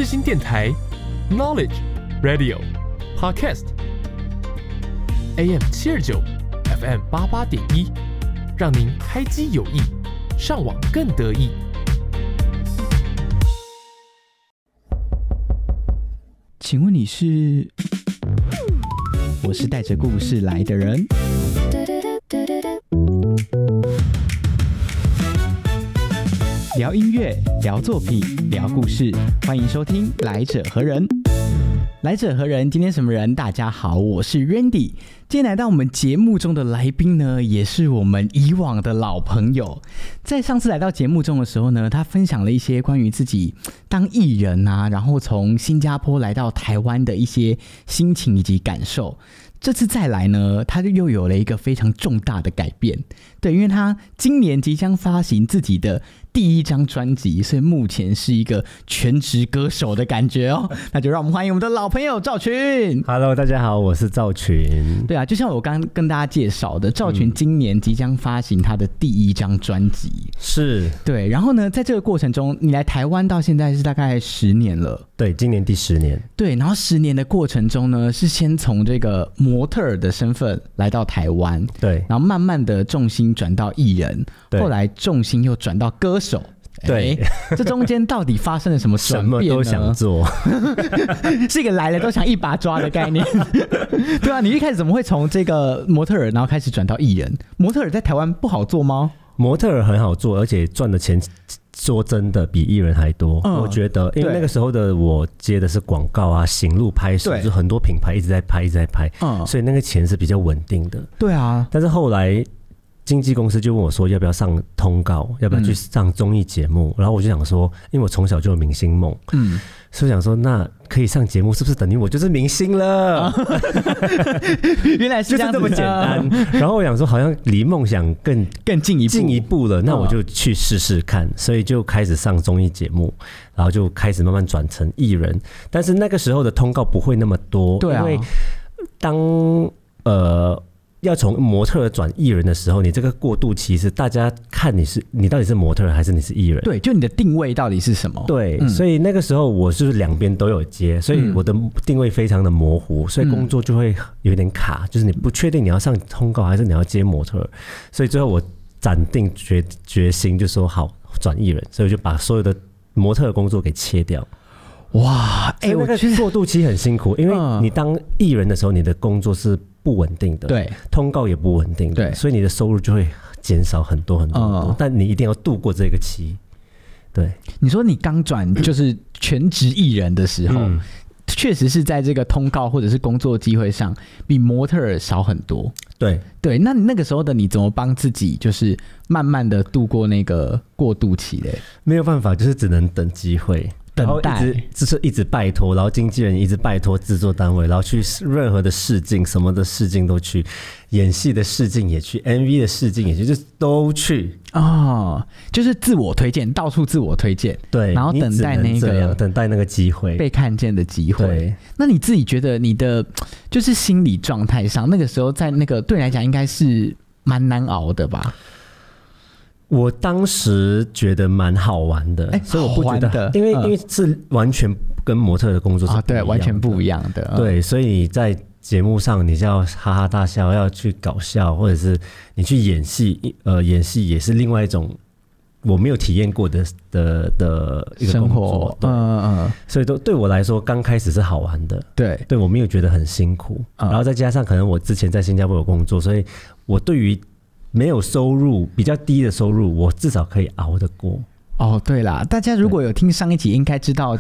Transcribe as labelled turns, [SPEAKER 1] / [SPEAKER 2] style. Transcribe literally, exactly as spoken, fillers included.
[SPEAKER 1] 世新电台 Knowledge Radio Podcast A M 七二九 F M 八八点一，让您开机有益，上网更得意。
[SPEAKER 2] 请问你是？我是带着故事来的人。聊音乐，聊作品，聊故事，欢迎收听《来者何人》。来者何人？今天什么人？大家好，我是 Randy。今天来到我们节目中的来宾呢，也是我们以往的老朋友。在上次来到节目中的时候呢，他分享了一些关于自己当艺人啊，然后从新加坡来到台湾的一些心情以及感受。这次再来呢，他又有了一个非常重大的改变。对，因为他今年即将发行自己的第一张专辑，所以目前是一个全职歌手的感觉哦。那就让我们欢迎我们的老朋友赵群。
[SPEAKER 3] Hello， 大家好，我是赵群。
[SPEAKER 2] 对啊，就像我刚刚跟大家介绍的，赵群今年即将发行他的第一张专辑。嗯、
[SPEAKER 3] 是。
[SPEAKER 2] 对，然后呢，在这个过程中，你来台湾到现在是大概十年了。
[SPEAKER 3] 对，今年第十年。
[SPEAKER 2] 对，然后十年的过程中呢，是先从这个模特儿的身份来到台湾，
[SPEAKER 3] 对，
[SPEAKER 2] 然后慢慢的重心转到艺人，后来重心又转到歌手。
[SPEAKER 3] 对、
[SPEAKER 2] 欸，这中间到底发生了什么转变呢？
[SPEAKER 3] 什么都想做，
[SPEAKER 2] 是一个来了都想一把抓的概念。对啊，你一开始怎么会从这个模特儿，然后开始转到艺人？模特儿在台湾不好做吗？
[SPEAKER 3] 模特儿很好做，而且赚的钱说真的比艺人还多。嗯、我觉得，因为那个时候的我接的是广告啊、行路拍摄，就很多品牌一直在拍，一直在拍，嗯、所以那个钱是比较稳定的。
[SPEAKER 2] 对啊，
[SPEAKER 3] 但是后来经纪公司就问我说要不要上通告，要不要去上综艺节目、嗯、然后我就想说，因为我从小就有明星梦，嗯，所以想说那可以上节目是不是等于我就是明星了、啊、
[SPEAKER 2] 原来是这样子，
[SPEAKER 3] 就是这么简单。然后我想说好像离梦想更
[SPEAKER 2] 更进一步
[SPEAKER 3] 进一步了，那我就去试试看、嗯、所以就开始上综艺节目，然后就开始慢慢转成艺人。但是那个时候的通告不会那么多，
[SPEAKER 2] 对啊，
[SPEAKER 3] 因为当呃要从模特转艺人的时候，你这个过渡期是大家看你是你到底是模特还是你是艺人？
[SPEAKER 2] 对，就你的定位到底是什么？
[SPEAKER 3] 对，嗯、所以那个时候我是两边都有接，所以我的定位非常的模糊，所以工作就会有点卡，就是你不确定你要上通告还是你要接模特，所以最后我斩定决决心就说好转艺人，所以我就把所有的模特的工作给切掉。
[SPEAKER 2] 哇，哎、欸，
[SPEAKER 3] 那个过渡期很辛苦，因为你当艺人的时候，你的工作是不稳定的，
[SPEAKER 2] 对，
[SPEAKER 3] 通告也不稳定的，对，所以你的收入就会减少很多很多很多、嗯、但你一定要度过这个期。对，
[SPEAKER 2] 你说你刚转就是全职艺人的时候，嗯、确实是在这个通告或者是工作机会上比模特儿少很多。
[SPEAKER 3] 对
[SPEAKER 2] 对，那你那个时候的你怎么帮自己就是慢慢的度过那个过渡期嘞？
[SPEAKER 3] 没有办法，就是只能等机会。然后一直就是一直拜托，然后经纪人一直拜托制作单位，然后去任何的试镜，什么的试镜都去，演戏的试镜也去 ，M V 的试镜也去，就都去
[SPEAKER 2] 哦，就是自我推荐，到处自我推荐，
[SPEAKER 3] 对，
[SPEAKER 2] 然后等待那个
[SPEAKER 3] 等待那个机会
[SPEAKER 2] 被看见的机会。
[SPEAKER 3] 对，
[SPEAKER 2] 那你自己觉得你的就是心理状态上，那个时候在那个对你来讲应该是蛮难熬的吧？
[SPEAKER 3] 我当时觉得蛮好玩的，欸、所以我不觉得，因为、嗯、因为是完全跟模特的工作是不一样的、
[SPEAKER 2] 啊、对，完全不一样的。嗯、
[SPEAKER 3] 对，所以你在节目上你就要哈哈大笑，要去搞笑，或者是你去演戏，呃，演戏也是另外一种我没有体验过的的的一个工作。嗯嗯嗯。所以都对我来说，刚开始是好玩的。
[SPEAKER 2] 对，
[SPEAKER 3] 对我没有觉得很辛苦，嗯、然后再加上可能我之前在新加坡有工作，所以我对于没有收入、比较低的收入，我至少可以熬得过。
[SPEAKER 2] 哦，对啦，大家如果有听上一集，应该知道